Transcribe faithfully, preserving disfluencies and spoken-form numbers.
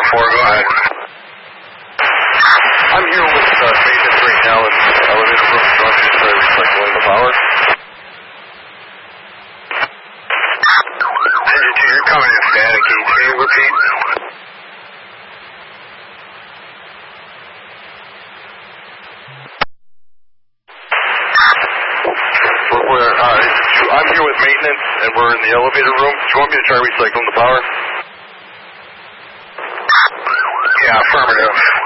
four, go ahead. I'm here with uh, maintenance right now in the elevator room. Do you want me to try recycling the power? Engine two, you're coming in static. Can you repeat? We're, we're, uh, I'm here with maintenance, and we're in the elevator room. Do you want me to try recycling the power? Yeah, affirmative.